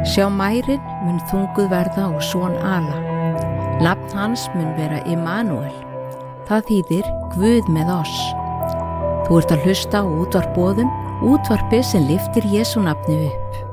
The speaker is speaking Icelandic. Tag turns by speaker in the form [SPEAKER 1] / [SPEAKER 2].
[SPEAKER 1] Sjá mærin mun þunguð verða og son ala. Nafn hans mun vera Immanuel. Það þýðir Guð með oss. Þú ert að hlusta á útvarp Boðum, útvarpið sem lyftir Jesú nafni upp.